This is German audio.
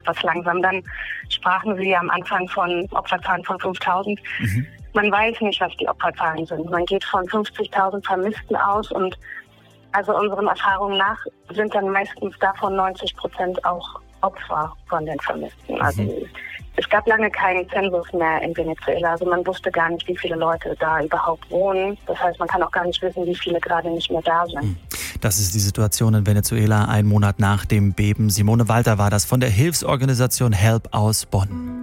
etwas langsam. Dann sprachen Sie am Anfang von Opferzahlen von 5.000. Man weiß nicht, was die Opferzahlen sind. Man geht von 50.000 Vermissten aus und also unseren Erfahrungen nach sind dann meistens davon 90% auch Opfer von den Vermissten. Also es gab lange keinen Zensus mehr in Venezuela. Also man wusste gar nicht, wie viele Leute da überhaupt wohnen. Das heißt, man kann auch gar nicht wissen, wie viele gerade nicht mehr da sind. Das ist die Situation in Venezuela, einen Monat nach dem Beben. Simone Walter war das von der Hilfsorganisation HELP aus Bonn.